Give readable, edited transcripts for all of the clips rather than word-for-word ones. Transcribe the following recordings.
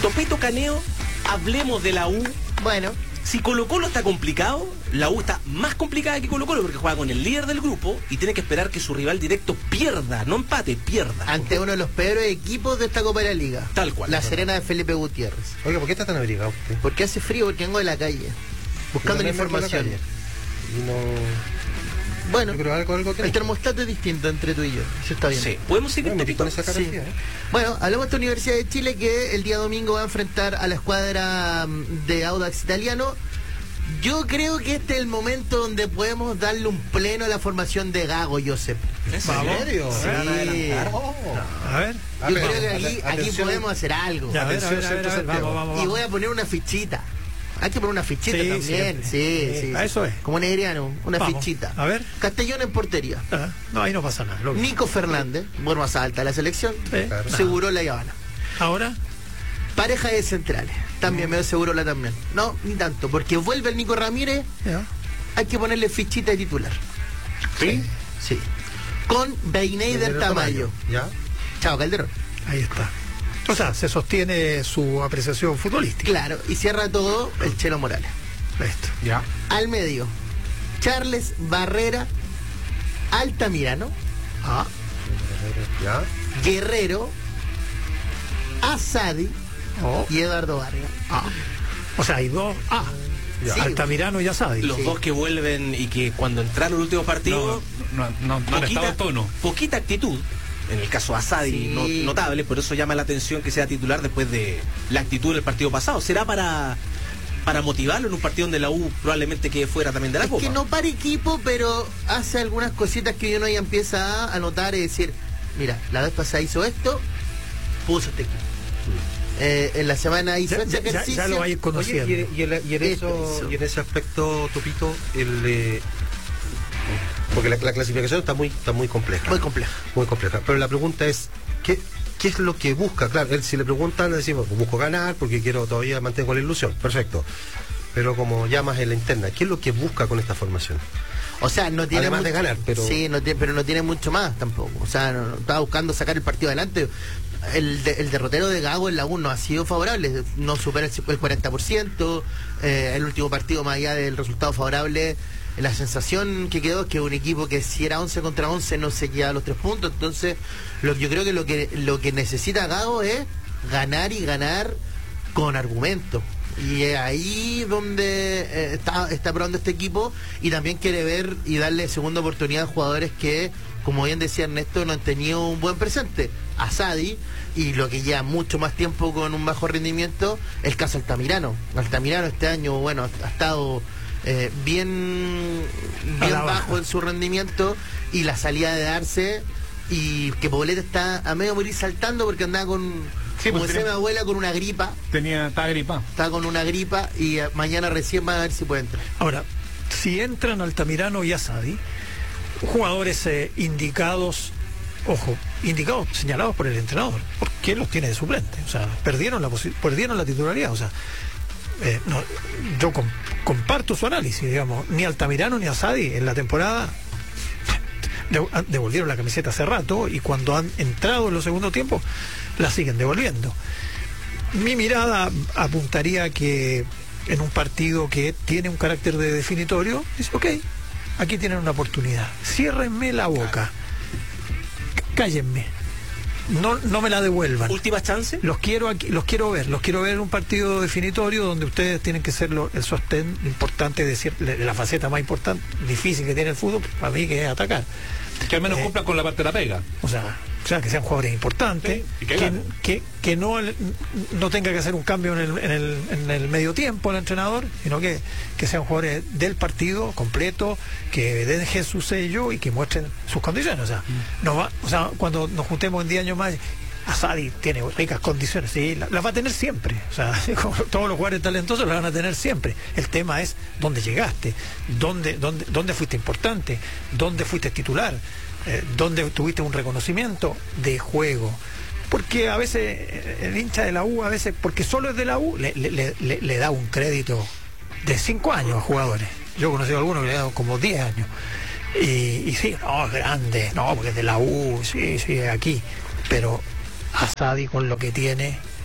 Topito Caneo, hablemos de la U. Bueno, Si Colo-Colo está complicado, la U está más complicada que Colo-Colo porque juega con el líder del grupo y tiene que esperar que su rival directo pierda, no empate, pierda. ante uno de los peores equipos de esta Copa de la Liga. Tal cual. La Serena de Felipe Gutiérrez. Oiga, ¿por qué está tan abrigado usted? Porque hace frío, porque vengo de la calle. Buscando la Yo también vengo de la información. calle. Y no... Bueno, Yo creo algo que... el termostato es distinto entre tú y yo. Eso está bien. Sí, podemos seguir, Bueno, Topito. con esa Sí. característica, Bueno, hablamos de esta Universidad de Chile que el día domingo va a enfrentar a la escuadra de Audax Italiano. Yo creo que este es el momento donde podemos darle un pleno a la formación de Gago, Josep. ¿En serio? Sí. ¿Se van a adelantar? A ver. Yo creo que aquí Atención, podemos hacer algo. Ya, a ver, Atención, Centro Santiago. vamos. Y voy a poner una fichita. Hay que poner una fichita Sí, también. siempre. Sí. A eso es. Como Negriano, una Vamos. fichita. A ver. Castellón en portería. Ah, no, ahí no pasa nada. Nico Fernández, bueno, más alta de la selección. Claro. Seguro la Habana. Ahora, Pareja de centrales. También me doy seguro la también. No, ni tanto, porque vuelve el Nico Ramírez, ya. hay que ponerle fichita de titular. ¿Sí? Sí. Con Beineider Tamayo. ¿Ya? Chao, Calderón. Ahí está. O sea, se sostiene su apreciación futbolística. Claro, y cierra todo el Chelo Morales. Listo. Ya. Al medio, Charles Barrera, Altamirano, Ah, ¿Ya? Guerrero, Asadi oh, y Eduardo Vargas. ah. O sea, hay dos. Ah, Ya. Sí. Altamirano y Asadi. Los Sí. dos que vuelven y que cuando entraron el último partido, No han estado en tono. poquita actitud. En el caso de Asadi, Sí. notable, por eso llama la atención que sea titular después de la actitud del partido pasado. ¿Será para motivarlo en un partido donde la U probablemente quede fuera también de la Es Copa? que no para equipo, pero hace algunas cositas que uno ya empieza a notar y decir, mira, la vez pasada hizo esto, puso este equipo. En la semana hizo Ya, este ya- ya- ejercicio. ya lo vais Oye, conociendo. y en ese aspecto, Topito, porque la clasificación está muy compleja. Muy complejo. Muy compleja. Pero la pregunta es, ¿qué es lo que busca? Claro, él, si le preguntan, le decimos, busco ganar porque quiero todavía mantengo la ilusión. Perfecto. Pero como llamas en la interna, ¿qué es lo que busca con esta formación? O sea, no tiene Además de ganar, pero... Sí, pero no tiene mucho más tampoco. O sea, no estaba buscando sacar el partido adelante. El derrotero de Gago en la U no ha sido favorable. No supera el 40%. El último partido, más allá del resultado favorable, la sensación que quedó es que un equipo que si era 11 contra 11 no se lleva los 3 puntos. Entonces, yo creo que lo que necesita Gago es ganar y ganar con argumento. Y es ahí donde está probando este equipo, y también quiere ver y darle segunda oportunidad a jugadores que, como bien decía Ernesto, no han tenido un buen presente. Asadi, y lo que lleva mucho más tiempo con un bajo rendimiento, el caso Altamirano. Altamirano este año, bueno, ha estado bien bajo en su rendimiento, y la salida de Arce, y que Poblete está a medio morir saltando porque andaba con... Sí, como pues decía mi tenía- abuela, con una gripa. Estaba gripado. Está con una gripa y mañana recién va a ver si puede entrar. Ahora, si entran Altamirano y Asadi, jugadores indicados, señalados por el entrenador, porque los tiene de suplente. O sea, perdieron la titularidad. O sea, yo comparto su análisis, digamos. Ni Altamirano ni Asadi en la temporada devolvieron la camiseta hace rato, y cuando han entrado en los segundos tiempos la siguen devolviendo. Mi mirada apuntaría que en un partido que tiene un carácter de definitorio, dice, ok, aquí tienen una oportunidad, ciérrenme la boca, cállenme, no me la devuelvan. ¿Última chance? Los quiero ver en un partido definitorio donde ustedes tienen que ser el sostén importante de la faceta más importante, difícil que tiene el fútbol, para mí, que es atacar. Que al menos cumplan con la parte de la pega. O sea, que sean jugadores importantes, Sí, y que ganen. que no tenga que hacer un cambio en el medio tiempo el entrenador, sino que sean jugadores del partido completo, que dejen su sello y que muestren sus condiciones. O sea, cuando nos juntemos en 10 años más, Asadi tiene ricas condiciones, sí, las va a tener siempre. O sea, como todos los jugadores talentosos las van a tener siempre. El tema es dónde llegaste, dónde fuiste importante, dónde fuiste titular, dónde tuviste un reconocimiento de juego. Porque a veces el hincha de la U, porque solo es de la U, le da un crédito de 5 años a jugadores. Yo he conocido a algunos que le han dado como 10 años. Y sí, no, es grande, no, porque es de la U, sí, aquí. Pero Asadi, con lo que tiene,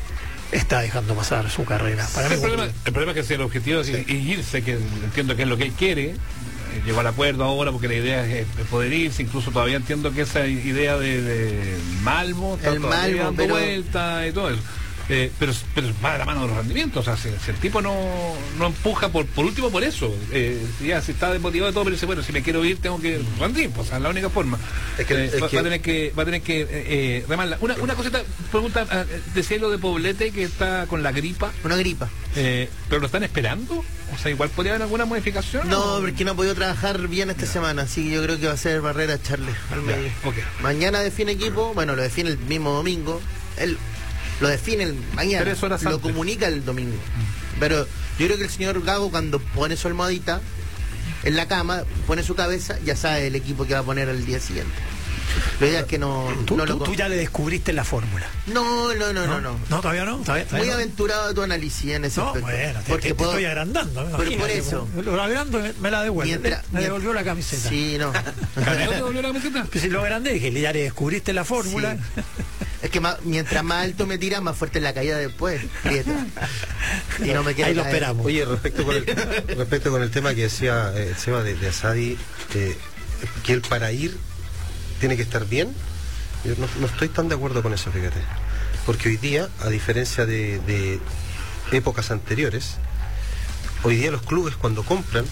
está dejando pasar su carrera. Para mí, el problema es que si el objetivo es irse, que entiendo que es lo que él quiere, llegó al acuerdo ahora porque la idea es poder irse, incluso todavía entiendo que esa idea de Malmo está todavía dando vuelta y todo eso. Pero va de la mano de los rendimientos, o sea, si el tipo no empuja por último por eso, ya si está desmotivado de todo, pero dice, bueno, si me quiero ir tengo que rendir, pues, o sea, es la única forma. Va a tener que remarla. Una cosita, pregunta, decía lo de Poblete que está con la gripa. Una gripa. ¿Pero lo están esperando? O sea, igual podría haber alguna modificación. No, porque no ha podido trabajar bien esta semana, así que yo creo que va a ser Barrera Charles al medio. Okay. Mañana define equipo, bueno, lo define el mismo domingo. Él lo define mañana, 3 horas lo antes. comunica el domingo. Pero yo creo que el señor Gago, cuando pone su almohadita en la cama, pone su cabeza, ya sabe el equipo que va a poner al día siguiente. La idea es que tú ya le descubriste la fórmula. No, todavía no. Muy aventurado tu análisis en ese aspecto. Bueno, porque te estoy agrandando. Pero por eso. Lo agrando, me la devuelve. Me devolvió la camiseta. Sí, no. ¿Canelo te devolvió la camiseta? Pues si lo agrandé, dije, ya le descubriste la fórmula. Sí. Es que mientras más alto me tira, más fuerte es la caída después. Prieta. Y no me queda. Ahí lo esperamos. Oye, respecto con el tema que decía Seba de Asadi, que él para ir tiene que estar bien, yo no estoy tan de acuerdo con eso, fíjate. Porque hoy día, a diferencia de épocas anteriores, hoy día los clubes cuando compran,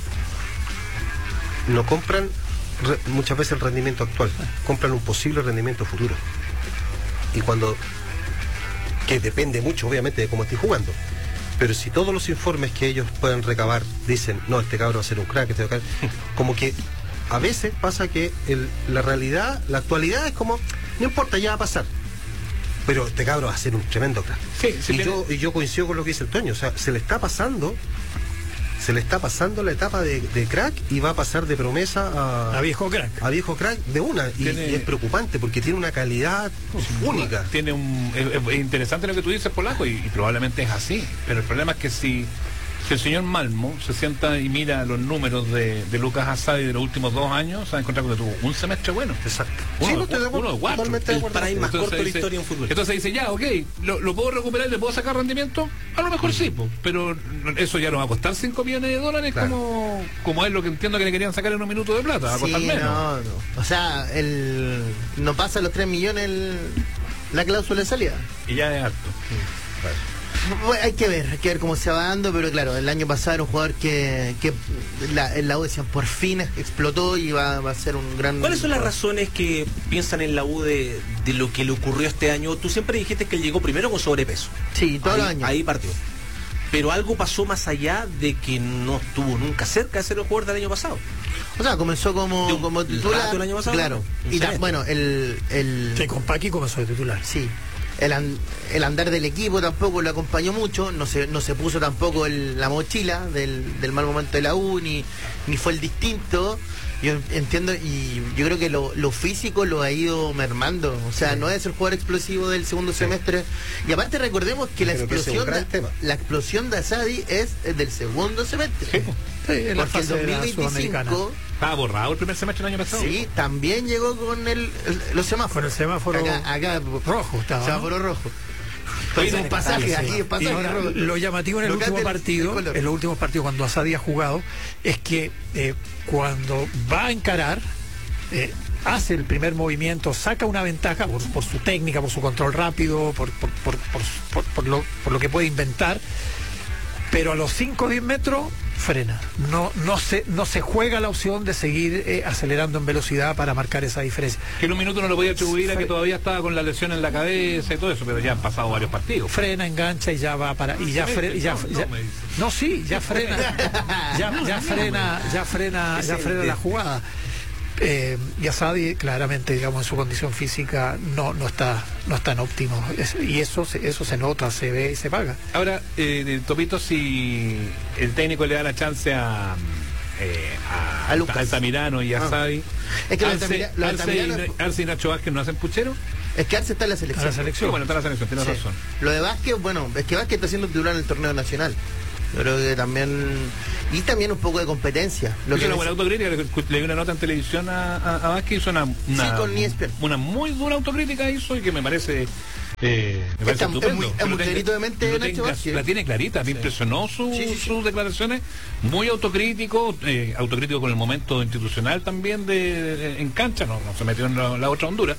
no compran muchas veces el rendimiento actual, compran un posible rendimiento futuro. Y que depende mucho obviamente de cómo esté jugando, pero si todos los informes que ellos puedan recabar dicen, no, este cabro va a ser un crack, como que a veces pasa que la realidad, la actualidad es como, no importa, ya va a pasar, pero este cabro va a ser un tremendo crack. Sí, y yo coincido con lo que dice el Toño, o sea, se le está pasando la etapa de crack y va a pasar de promesa a viejo crack. A viejo crack de una. Y es preocupante porque tiene una calidad única. Es interesante lo que tú dices, Polaco, y probablemente es así. Pero el problema es que si el señor Malmo se sienta y mira los números de Lucas Asadi de los últimos 2 años, se va a encontrar que tuvo un semestre bueno. Exacto. Uno de 4. Totalmente de acuerdo. Para ir más corto de la historia en fútbol. Entonces dice, ya, ok, ¿lo puedo recuperar? ¿Le puedo sacar rendimiento? A lo mejor sí, pero eso ya no va a costar $5 millones, claro, como es lo que entiendo que le querían sacar en un minuto de plata. Va a costar menos. No. O sea, no pasa los 3 millones la cláusula de salida. Y ya es alto. Bueno, hay que ver cómo se va dando, pero claro, el año pasado era un jugador que en la U decían por fin explotó y va a ser un gran... ¿Cuáles son las razones que piensan en la U de lo que le ocurrió este año? Tú siempre dijiste que él llegó primero con sobrepeso. Sí, todos los años. Ahí partió. Pero algo pasó más allá de que no estuvo nunca cerca de ser el jugador del año pasado. O sea, comenzó como titular el año pasado. Claro. Y bueno, Sí, con Paqui comenzó de titular. Sí. El andar del equipo tampoco lo acompañó mucho, no se puso tampoco la mochila del mal momento de la U, ni fue el distinto. Yo entiendo, y yo creo que lo físico lo ha ido mermando. O sea, no es el jugador explosivo del segundo semestre. Y aparte recordemos que la explosión de Asadi es del segundo semestre. Sí, en la porque el fase de la Sudamericana. 2025 Estaba borrado el primer semestre del año pasado. sí, también llegó con los semáforos. Con el semáforo acá rojo estaba, ¿no? semáforo rojo. Entonces, un pasaje, aquí es pasaje rojo. Lo llamativo en el último partido, en los últimos partidos cuando Asadi ha jugado, es que cuando va a encarar, hace el primer movimiento, saca una ventaja por su técnica, por su control rápido, por lo que puede inventar, pero a los 5 o 10 metros frena. No se juega la opción de seguir acelerando en velocidad para marcar esa diferencia. Que en un minuto no lo podía atribuir a que todavía estaba con la lesión en la cabeza y todo eso, pero ya han pasado varios partidos. Frena, engancha y ya va para ya frena la jugada. Y Asadi claramente, digamos, en su condición física no está en óptimo, y eso se nota, se ve y se paga. Ahora, Topito, si el técnico le da la chance a Lucas Altamirano y a Asadi, es que Arce y Nacho Vázquez no hacen puchero. Es que Arce está en la selección. Sí, bueno, está en la selección, tienes razón. Lo de Vázquez, bueno, es que Vázquez está siendo titular en el torneo nacional. Yo creo que también un poco de competencia. Hizo una buena autocrítica, le di una nota en televisión a Vázquez, hizo una con ESPN. una muy dura autocrítica hizo, y que me parece Me parece estupendo. Es muy clarito de mente, Nacho Vázquez. La tiene clarita, me impresionó sus declaraciones, muy autocrítico con el momento institucional también en cancha, no se metió en la otra Honduras.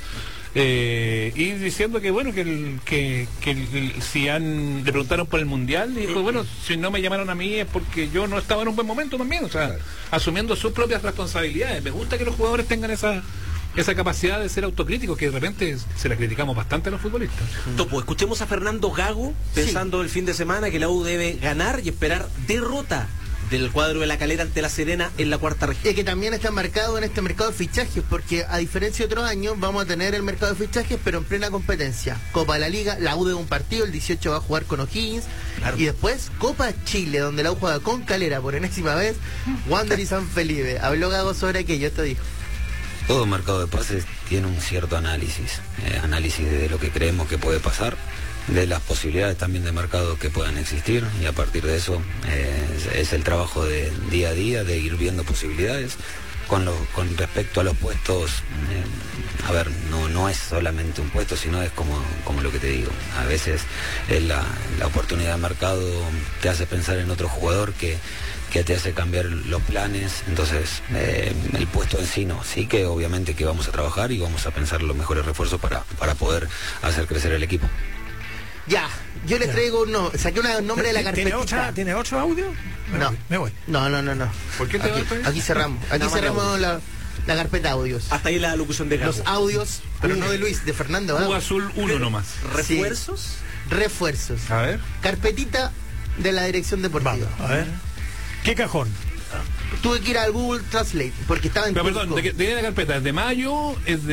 Y diciendo que bueno, que si le preguntaron por el mundial, y dijo, bueno, si no me llamaron a mí es porque yo no estaba en un buen momento también, o sea, asumiendo sus propias responsabilidades. Me gusta que los jugadores tengan esa capacidad de ser autocríticos, que de repente se la criticamos bastante a los futbolistas. Topo, escuchemos a Fernando Gago pensando el fin de semana que la U debe ganar y esperar derrota del cuadro de La Calera ante La Serena en la cuarta región. Y que también está marcado en este mercado de fichajes, porque a diferencia de otros años vamos a tener el mercado de fichajes pero en plena competencia. Copa de la Liga, la U de un partido, el 18 va a jugar con O'Higgins, claro. Y después Copa Chile, donde la U juega con Calera por enésima vez, Wander y San Felipe. Habló Gago sobre aquello, esto dijo. Todo mercado de pases tiene un cierto análisis de lo que creemos que puede pasar, de las posibilidades también de mercado que puedan existir, y a partir de eso es el trabajo de día a día, de ir viendo posibilidades. Con respecto a los puestos, a ver, no es solamente un puesto, sino es como lo que te digo. A veces la oportunidad de mercado te hace pensar en otro jugador que te hace cambiar los planes. Entonces el puesto en sí no, sí que obviamente que vamos a trabajar y vamos a pensar los mejores refuerzos para poder hacer crecer el equipo. Ya, yo les traigo saqué un nombre de la carpetita. ¿Tiene otro audio? Me voy. No. ¿Por qué te vas? Aquí cerramos la carpeta audios. Hasta ahí la locución de Gago. Los audios, pero no de Luis, de Fernando. U azul 1 nomás. ¿Refuerzos? Sí. Refuerzos. A ver. Carpetita de la dirección deportiva. Vamos, a ver. ¿Qué cajón? Tuve que ir al Google Translate porque estaba en. Pero perdón, ¿de quién es la carpeta? ¿Es de Mayo? ¿Es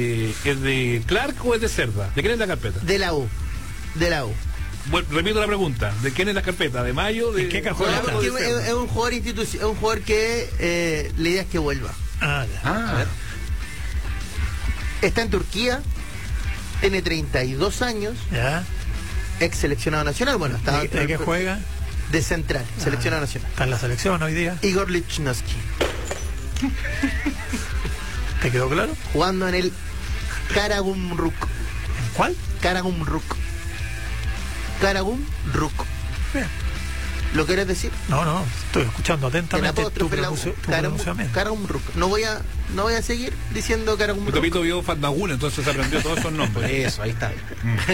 de Clark o es de Cerda? ¿De quién es la carpeta? De la U. Bueno, repito la pregunta. ¿De quién es la carpeta? ¿De Mayo? ¿De qué cajón está? Es un jugador es un jugador que la idea es que vuelva. A ver. Está en Turquía, tiene 32 años, ¿ya? Ex seleccionado nacional, bueno, está. ¿De qué juega? De central, seleccionado nacional. Está en la selección hoy día. Igor Lichnowsky. ¿Te quedó claro? Jugando en el Karagumruk. ¿En cuál? Karagumruk. Bien. ¿Lo querés decir? No, estoy escuchando atentamente tu pronunciamiento. Karagumruk. No voy a seguir diciendo Karagumruk. Topito vio Fatmagul, entonces aprendió todos esos nombres. Eso, ahí está.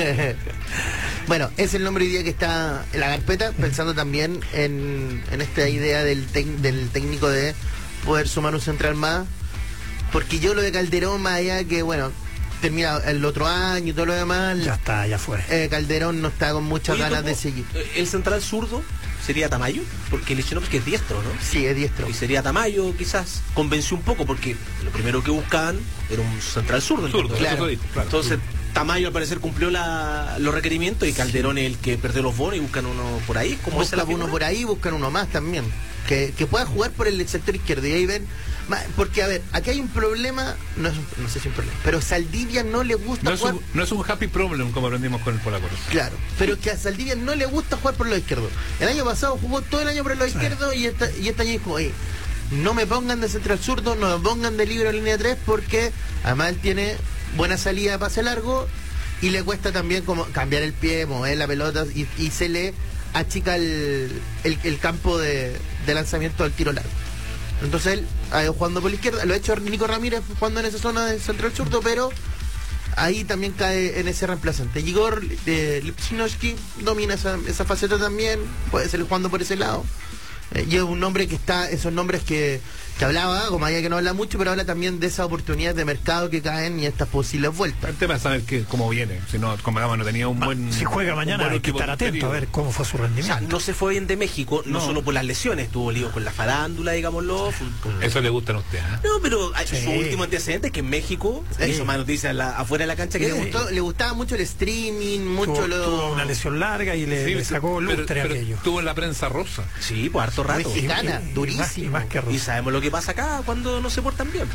Bueno, es el nombre hoy día que está en la carpeta, pensando también en esta idea del técnico de poder sumar un central más, porque yo lo de Calderón, más allá que, bueno, termina el otro año y todo lo demás, ya fue. Calderón no está con muchas ganas de seguir. ¿El central zurdo sería Tamayo? Porque Lichnowsky es diestro, ¿no? Sí, es diestro. Y sería Tamayo, quizás. Convenció un poco, porque lo primero que buscaban era un central zurdo. Claro. Entonces, Tamayo al parecer cumplió los requerimientos, y Calderón es el que perdió los bonos, y buscan uno por ahí. Como buscan uno por ahí, buscan uno más también. Que pueda jugar por el sector izquierdo. Y ahí ven, porque a ver, aquí hay un problema, no sé si un problema, pero Saldivia no le gusta jugar. No es un happy problem, como aprendimos con el polaco. Claro, pero que a Saldivia no le gusta jugar por el lado izquierdo. El año pasado jugó todo el año por el lado izquierdo, y este año dijo, no me pongan de central zurdo, no me pongan de libero en línea 3, porque además él tiene buena salida de pase largo y le cuesta también como cambiar el pie, mover la pelota, y se le achica el campo de lanzamiento al tiro largo. Entonces él ha ido jugando por la izquierda, lo ha hecho Nico Ramírez jugando en esa zona de central zurdo, pero ahí también cae en ese reemplazante. Igor Lichnowsky domina esa faceta también, puede ser jugando por ese lado. Y es un nombre que está, esos nombres que hablaba, como allá que no habla mucho, pero habla también de esas oportunidades de mercado que caen y estas posibles vueltas. El tema es saber cómo viene, si no, como no tenía un buen. Si juega mañana hay que estar atento a ver cómo fue su rendimiento. O sea, no se fue bien de México, no solo por las lesiones, tuvo líos con la farándula, digámoslo. Eso le gustan a usted, ¿eh? No, pero su último antecedente es que en México hizo más noticias afuera de la cancha que le gustaba mucho el streaming, tuvo una lesión larga y le sacó lustre aquello. Estuvo en la prensa rosa. Sí, por harto rato. Mexicana, durísimo. Y sabemos lo que pasa acá cuando no se portan bien,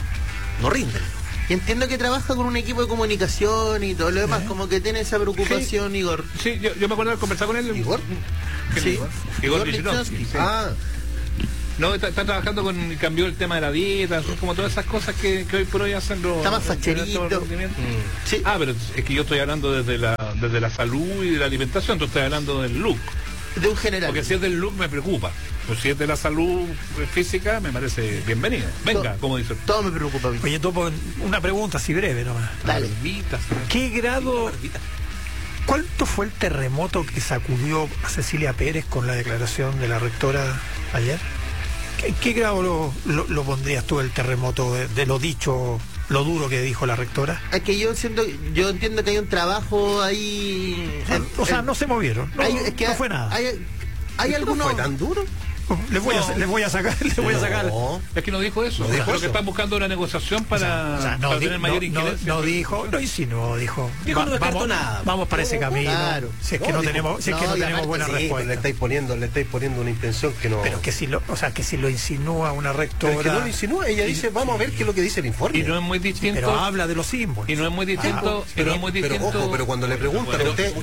no rinden. Y entiendo que trabaja con un equipo de comunicación y todo lo demás, como que tiene esa preocupación, Igor. Sí, yo me acuerdo de conversar con él. ¿Igor? Sí. Igor Lichnowsky. No, está trabajando cambió el tema de la dieta, son como todas esas cosas que hoy por hoy hacen los... Está más facherito. Sí. Pero es que yo estoy hablando desde la salud y de la alimentación, tú estás hablando del look. De un general. Porque si es del look me preocupa. Pero si es de la salud física me parece bienvenido. Venga, como dice. Todo me preocupa. Oye, Topo, una pregunta así breve nomás. Dale. ¿Qué grado... ¿Cuánto fue el terremoto que sacudió a Cecilia Pérez con la declaración de la rectora ayer? ¿Qué grado lo pondrías tú el terremoto de lo dicho, lo duro que dijo la rectora? Es que yo entiendo que hay un trabajo ahí... no se movieron, no fue nada. ¿Hay algunos... ¿Fue tan duro? Les voy a sacar. Es que no dijo eso. Creo que están buscando una negociación para tener mayor injerencia. No insinuó, dijo. No descartó nada. Vamos para ese camino. Claro. Si es que no tenemos buena respuesta. Le estáis poniendo una intención que no. Pero que si lo insinúa una rectora. Pero que no lo insinúa, ella dice, vamos a ver qué es lo que dice el informe. Y no es muy distinto. Pero habla de los símbolos. Y no es muy distinto. Pero cuando le preguntan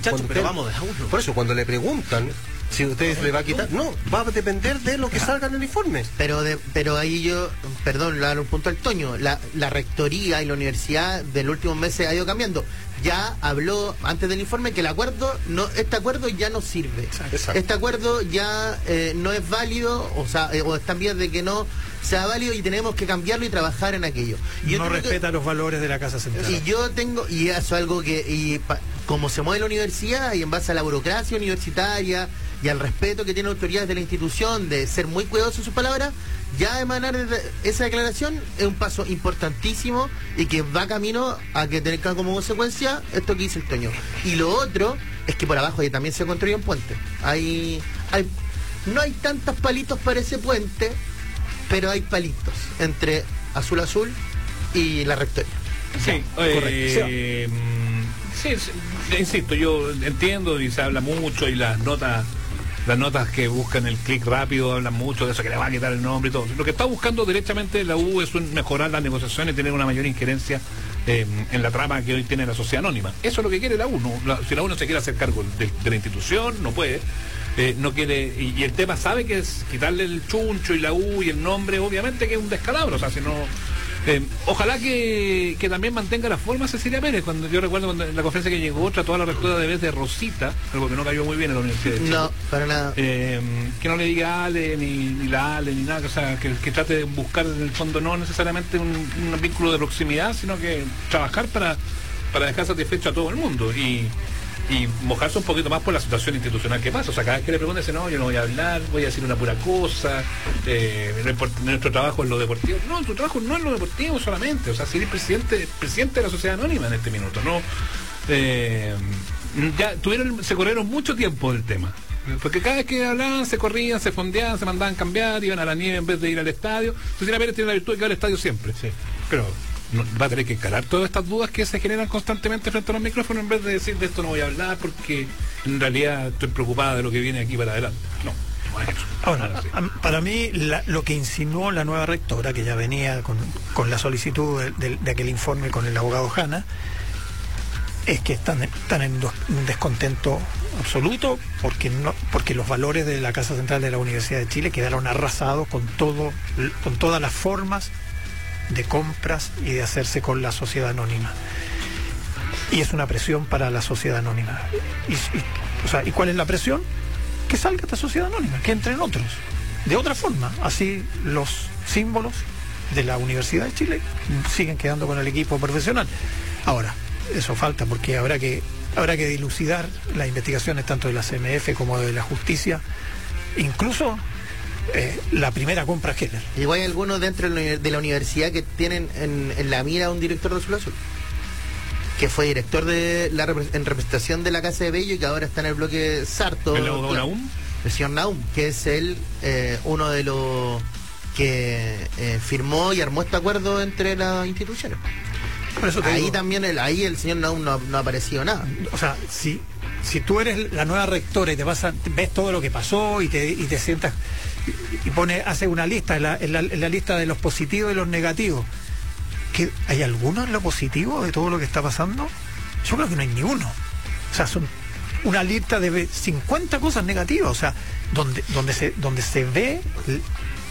por eso, cuando le preguntan si ustedes le va a quitar, no, va a depender de lo que salga en el informe. Pero ahí yo, perdón, le daré un punto al Toño, la rectoría y la universidad del último mes ha ido cambiando. Ya habló antes del informe que este acuerdo ya no sirve. Exacto. Este acuerdo ya no es válido, o está en vías de que no sea válido y tenemos que cambiarlo y trabajar en aquello. No respeta los valores de la Casa Central. Y eso es algo como se mueve la universidad y en base a la burocracia universitaria y al respeto que tienen autoridades de la institución de ser muy cuidadosos en sus palabras, ya emanar esa declaración es un paso importantísimo y que va camino a que tenga como consecuencia esto que dice el Toño. Y lo otro es que por abajo ahí también se construye un puente. No hay tantos palitos para ese puente, pero hay palitos entre Azul Azul y la rectoría. Sí, insisto, yo entiendo y se habla mucho y las notas que buscan el clic rápido hablan mucho de eso, que le va a quitar el nombre y todo. Lo que está buscando derechamente la U es mejorar las negociaciones y tener una mayor injerencia en la trama que hoy tiene la sociedad anónima. Eso es lo que quiere la U. Si la U no se quiere hacer cargo de la institución, no puede. No quiere, y el tema sabe que es quitarle el chuncho y la U y el nombre, obviamente que es un descalabro, o sea, si no... ojalá que también mantenga la forma Cecilia Pérez. Yo recuerdo cuando en la conferencia que llegó trató a la rectora de vez de Rosita, algo que no cayó muy bien en la Universidad de Chile. No, para nada. Que no le diga Ale, ni la Ale, ni nada, o sea, que trate de buscar en el fondo no necesariamente un vínculo de proximidad, sino que trabajar para dejar satisfecho a todo el mundo y mojarse un poquito más por la situación institucional que pasa. O sea, cada vez que le pregunten, dice, no, yo no voy a hablar, voy a decir una pura cosa, nuestro trabajo es lo deportivo. No, tu trabajo no es lo deportivo solamente, o sea, si eres presidente de la sociedad anónima en este minuto, ¿no? Ya se corrieron mucho tiempo del tema. Porque cada vez que hablaban, se corrían, se fondeaban, se mandaban cambiar, iban a la nieve en vez de ir al estadio. Cecilia Pérez tiene la virtud de que va al estadio siempre. Sí. Pero va a tener que encarar todas estas dudas que se generan constantemente frente a los micrófonos en vez de decir de esto no voy a hablar porque en realidad estoy preocupada de lo que viene aquí para adelante. No es eso. Ahora, para mí lo que insinuó la nueva rectora, que ya venía con la solicitud de aquel informe con el abogado Jana, es que están en un descontento absoluto porque los valores de la Casa Central de la Universidad de Chile quedaron arrasados con todas las formas de compras y de hacerse con la sociedad anónima. Y es una presión para la sociedad anónima. ¿Y cuál es la presión? Que salga esta sociedad anónima, que entren otros. De otra forma, así los símbolos de la Universidad de Chile siguen quedando con el equipo profesional. Ahora, eso falta porque habrá que dilucidar las investigaciones tanto de la CMF como de la justicia, incluso la primera compra Keller. Igual hay algunos dentro de la universidad que tienen en la mira a un director de Azul Azul, que fue director en representación de la Casa de Bello y que ahora está en el bloque Sarto. El señor Naum, que es uno de los que firmó y armó este acuerdo entre las instituciones. Por eso ahí también el señor Naum no ha aparecido nada. O sea, si tú eres la nueva rectora y ves todo lo que pasó y te sientas y hace una lista en la lista de los positivos y los negativos, ¿que hay alguno en lo positivo de todo lo que está pasando? Yo creo que no hay ninguno. O sea, son una lista de 50 cosas negativas, o sea, donde se ve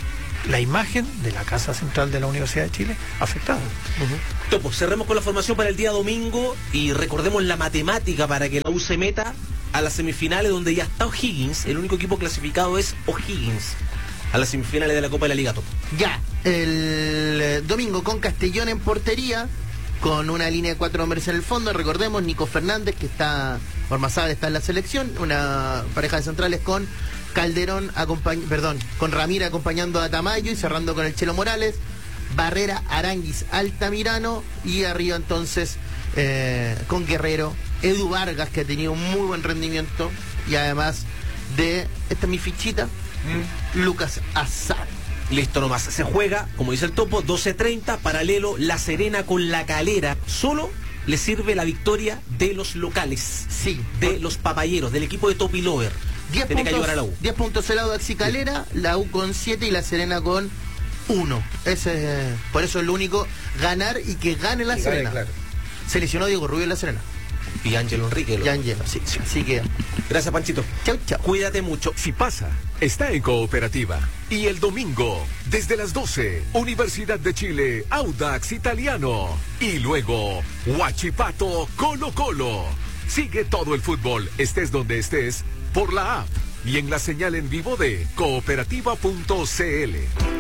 la imagen de la Casa Central de la Universidad de Chile afectada. Topo, cerremos con la formación para el día domingo y recordemos la matemática para que la U se meta a las semifinales, donde ya está O'Higgins. El único equipo clasificado es O'Higgins a las semifinales de la Copa de la Liga, Topo. Ya, el domingo con Castellón en portería, con una línea de 4 hombres en el fondo. Recordemos, Nico Fernández, que está, Ormazábal está en la selección, una pareja de centrales con Calderón, con Ramírez acompañando a Tamayo y cerrando con el Chelo Morales, Barrera, Aranguis, Altamirano, y arriba entonces con Guerrero, Edu Vargas, que ha tenido un muy buen rendimiento, y además de, esta es mi fichita, Lucas Azar. Listo nomás, se juega, como dice el Topo, 12:30, paralelo La Serena con La Calera. Solo le sirve la victoria de los locales, sí, de los papayeros, del equipo de Topi Lover. 10 Tiene que ayudar a la U. 10 puntos el Audax y Calera, la U con 7 y La Serena con 1. Por eso es lo único, ganar y que gane La Serena. Claro. Se lesionó Diego Rubio en La Serena. Y Ángelo Enrique. Y Ángelo, sí. Así que... Gracias, Panchito. Chau, chau. Cuídate mucho. Si pasa, está en Cooperativa. Y el domingo, desde las 12, Universidad de Chile, Audax Italiano. Y luego, Huachipato, Colo Colo. Sigue todo el fútbol, estés donde estés, por la app y en la señal en vivo de cooperativa.cl.